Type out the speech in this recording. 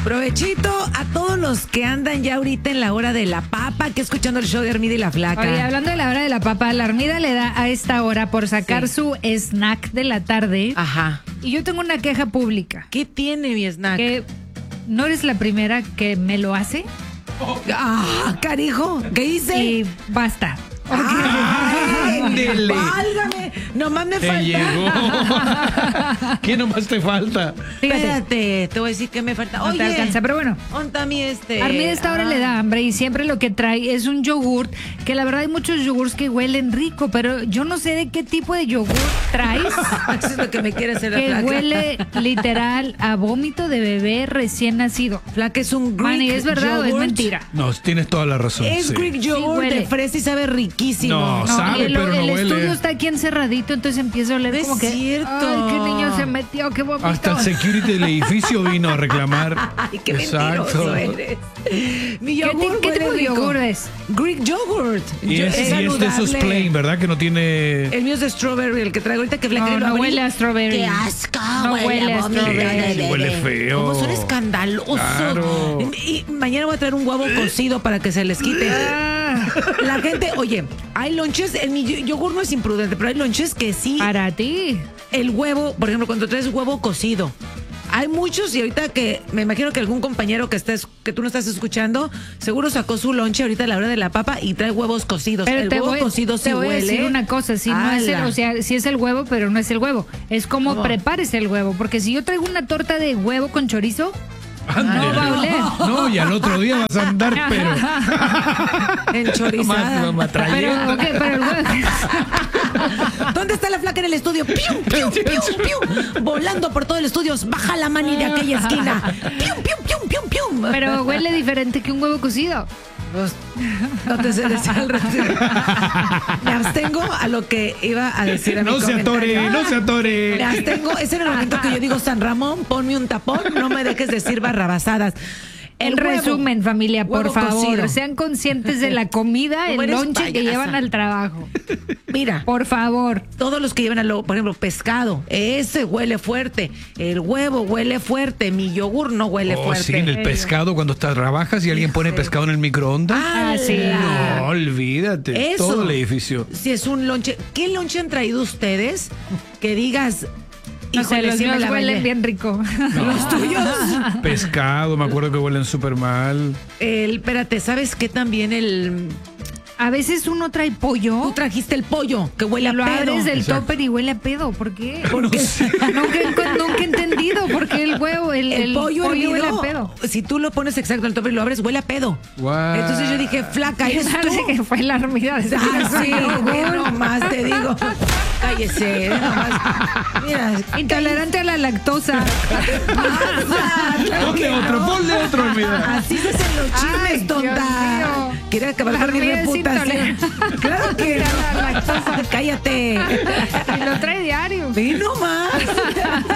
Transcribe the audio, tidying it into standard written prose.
Provechito a todos los que andan ya ahorita en la hora de la papa, que escuchando el show de Armida y la Flaca. Oye, hablando de la hora de la papa, la Armida le da a esta hora por sacar Sí. su snack de la tarde. Ajá. Y yo tengo una queja pública. ¿Qué tiene mi snack? Que no eres la primera que me lo hace. Ah, carijo, ¿qué hice? Y basta. Ándele. ¡Válgame! Nomás me Te falta. llegó. ¿Qué nomás te falta? Fíjate, Espérate, te voy a decir que me falta. no Oye, te alcanza, pero bueno. onta mi Armida a esta hora le da hambre y siempre lo que trae es un yogurt, que la verdad hay muchos yogurts que huelen rico, pero yo no sé de qué tipo de yogurt traes, Eso es lo que me quiere hacer la que Flaca. huele literal a vómito de bebé recién nacido. Flaca es un Greek Manny, ¿es verdad o es yogurt. mentira? No, tienes toda la razón. Es sí. Greek yogurt huele. de fresa y sabe riquísimo. No, sabe, el, pero no el huele. estudio está aquí encerradito, entonces empieza a oler No es como que cierto. ay, qué niño se metió, qué vomito. Hasta el security del edificio vino a reclamar. Ay, qué mentiroso eres. Mi ¿Qué, yogur qué huele tipo de rico. yogur es? Greek yogurt. Y Yo- es de esos saludable. plain, ¿verdad? Que no tiene... El mío es de strawberry, el que traigo ahorita que Flaca No, lo no abrí. huele a strawberry. ¡Qué asco! No huele a vómito strawberry. de bebé. Huele feo. ¿Cómo son escandalosos? Claro. Y mañana voy a traer un huevo cocido para que se les quite. La gente, oye, hay lonches, en mi yogur no es imprudente, pero hay lonches que sí, Para ti. el huevo, por ejemplo, cuando traes huevo cocido. Hay muchos y ahorita que me imagino que algún compañero que tú no estás escuchando, seguro sacó su lonche ahorita a la hora de la papa y trae huevos cocidos. Pero el te huevo voy, cocido sí te voy a huele. decir una cosa, si no es el, ¡Hala! o sea, si es el huevo, pero no es el huevo. Es como ¿Cómo? prepares el huevo, porque si yo traigo una torta de huevo con chorizo, Ándele. no va a oler. No, y al otro día vas a andar, pero... Enchorizada. Pero, ¿qué? Pero el huevo. ¿Dónde está la Flaca en el estudio? ¡Pium, pium, pium, pium! Volando por todo el estudio. Baja la mani de aquella esquina. ¡Pium, pium, pium, pium, pium! Pero huele diferente que un huevo cocido. Pues, no te sé decir al respecto. Me abstengo a lo que iba a decir a mi No se comentario. atore, no se atore. Me abstengo. Es en el momento que yo digo, San Ramón, ponme un tapón, no me dejes decir barrabasadas. En huevo. resumen, familia, por Huevo favor, cocido. sean conscientes de la comida, No el eres lonche que payasa. llevan al trabajo. Mira, Por favor. todos los que llevan, por ejemplo, pescado, ese huele fuerte. El huevo huele fuerte. Mi yogur no huele Oh, fuerte. sí, en el pescado cuando trabajas y alguien pone pescado en el microondas. Ah, sí. No, olvídate. Eso. Todo el edificio. Si es un lonche. ¿Qué lonche han traído ustedes? Que digas. No sé, híjole, los sí me míos la bailé. huelen bien rico. Los tuyos. Pescado, me acuerdo que huelen súper mal. Espérate, ¿sabes qué también A veces uno trae Tú pollo, trajiste el pollo, que huele a lo pedo. abres del Exacto. topper y huele a pedo. ¿Por qué? No sé. Nunca he entendido por qué el huevo, el pollo huele hervido, a pedo. si tú lo pones exacto en el topper y lo abres, huele a pedo. Guau. Entonces yo dije, Flaca, ¿eres tú? Parece que fue la Armida de Ah, sí, ve nomás te digo. Cállese, ve nomás. Mira, Intolerante a la lactosa. Ponle otro, ponle otro, olvida. así se hacen los chismes, Ay, Dios tonta. mío. Quiere acabar La con mi Armida es reputación. intolerante. Claro que A la no. Cállate. Y lo trae diario. Ve nomás.